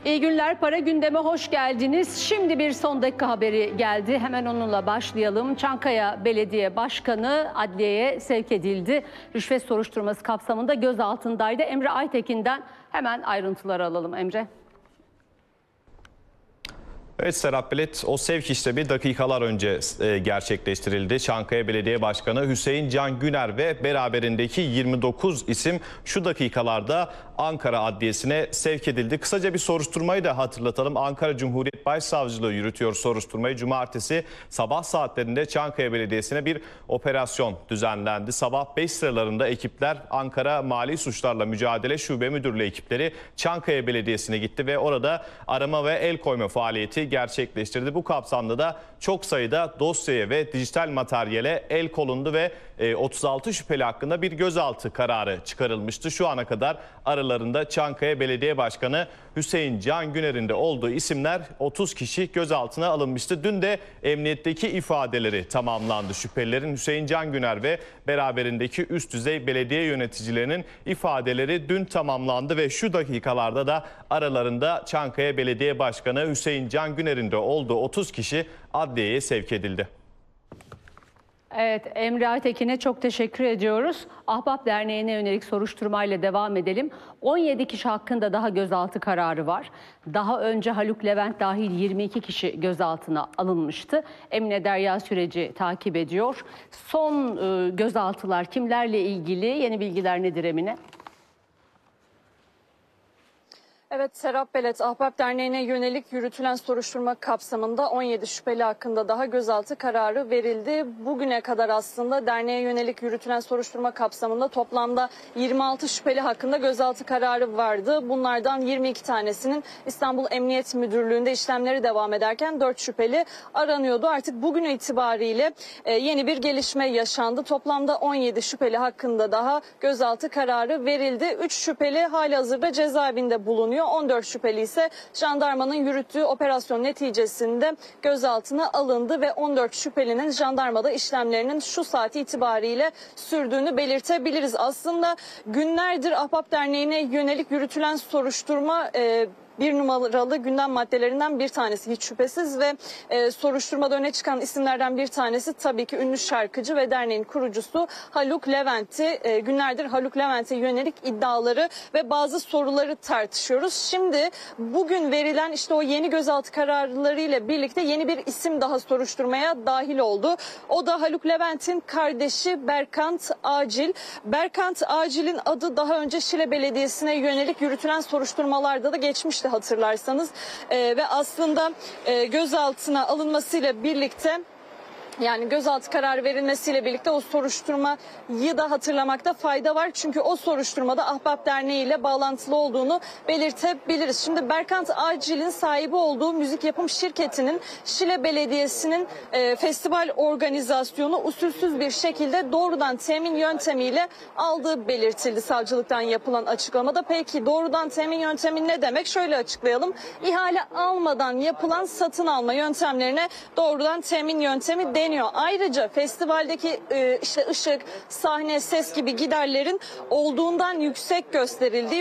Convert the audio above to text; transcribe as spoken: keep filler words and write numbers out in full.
İyi günler, para gündeme hoş geldiniz. Şimdi bir son dakika haberi geldi. Hemen onunla başlayalım. Çankaya Belediye Başkanı adliyeye sevk edildi. Rüşvet soruşturması kapsamında gözaltındaydı. Emre Aytekin'den hemen ayrıntıları alalım. Emre. Evet Serap Bilet, o sevk işlemi dakikalar önce e, gerçekleştirildi. Çankaya Belediye Başkanı Hüseyin Can Güner ve beraberindeki yirmi dokuz isim şu dakikalarda Ankara Adliyesi'ne sevk edildi. Kısaca bir soruşturmayı da hatırlatalım. Ankara Cumhuriyet Başsavcılığı yürütüyor soruşturmayı. Cumartesi sabah saatlerinde Çankaya Belediyesi'ne bir operasyon düzenlendi. Sabah beş sıralarında ekipler Ankara Mali Suçlarla Mücadele Şube Müdürlüğü ekipleri Çankaya Belediyesi'ne gitti ve orada arama ve el koyma faaliyeti gerçekleştirdi. Bu kapsamda da çok sayıda dosyaya ve dijital materyale el konuldu ve otuz altı şüpheli hakkında bir gözaltı kararı çıkarılmıştı. Şu ana kadar aralarında Çankaya Belediye Başkanı Hüseyin Can Güner'in de olduğu isimler otuz kişi gözaltına alınmıştı. Dün de emniyetteki ifadeleri tamamlandı. Şüphelilerin Hüseyin Can Güner ve beraberindeki üst düzey belediye yöneticilerinin ifadeleri dün tamamlandı ve şu dakikalarda da aralarında Çankaya Belediye Başkanı Hüseyin Can Güner'in de olduğu otuz kişi adliyeye sevk edildi. Evet, Emre Aytekin'e çok teşekkür ediyoruz. Ahbap Derneği'ne yönelik soruşturmayla devam edelim. on yedi kişi hakkında daha gözaltı kararı var. Daha önce Haluk Levent dahil yirmi iki kişi gözaltına alınmıştı. Emine Derya süreci takip ediyor. Son e, gözaltılar kimlerle ilgili? Yeni bilgiler nedir Emine? Evet, Serap Belet, Ahbap Derneği'ne yönelik yürütülen soruşturma kapsamında on yedi şüpheli hakkında daha gözaltı kararı verildi. Bugüne kadar aslında derneğe yönelik yürütülen soruşturma kapsamında toplamda yirmi altı şüpheli hakkında gözaltı kararı vardı. Bunlardan yirmi iki tanesinin İstanbul Emniyet Müdürlüğü'nde işlemleri devam ederken dört şüpheli aranıyordu. Artık bugün itibariyle yeni bir gelişme yaşandı. Toplamda on yedi şüpheli hakkında daha gözaltı kararı verildi. üç şüpheli halihazırda cezaevinde bulunuyor. on dört şüpheli ise jandarmanın yürüttüğü operasyon neticesinde gözaltına alındı ve on dört şüphelinin jandarmada işlemlerinin şu saat itibariyle sürdüğünü belirtebiliriz. Aslında günlerdir Ahbap Derneği'ne yönelik yürütülen soruşturma e, bir numaralı gündem maddelerinden bir tanesi hiç şüphesiz ve e, soruşturmada öne çıkan isimlerden bir tanesi tabii ki ünlü şarkıcı ve derneğin kurucusu Haluk Levent'ti. E, günlerdir Haluk Levent'e yönelik iddiaları ve bazı soruları tartışıyoruz. Şimdi bugün verilen işte o yeni gözaltı kararları ile birlikte yeni bir isim daha soruşturmaya dahil oldu. O da Haluk Levent'in kardeşi Berkant Acil. Berkant Acil'in adı daha önce Şile Belediyesi'ne yönelik yürütülen soruşturmalarda da geçmişti hatırlarsanız ee, ve aslında e, gözaltına alınmasıyla birlikte yani gözaltı kararı verilmesiyle birlikte o soruşturmayı da hatırlamakta fayda var. Çünkü o soruşturmada Ahbap Derneği ile bağlantılı olduğunu belirtebiliriz. Şimdi Berkant Acil'in sahibi olduğu müzik yapım şirketinin Şile Belediyesi'nin e, festival organizasyonu usulsüz bir şekilde doğrudan temin yöntemiyle aldığı belirtildi savcılıktan yapılan açıklamada. Peki doğrudan temin yöntemi ne demek? Şöyle açıklayalım. İhale almadan yapılan satın alma yöntemlerine doğrudan temin yöntemi deniyor. Ayrıca festivaldeki e, işte ışık, sahne, ses gibi giderlerin olduğundan yüksek gösterildiği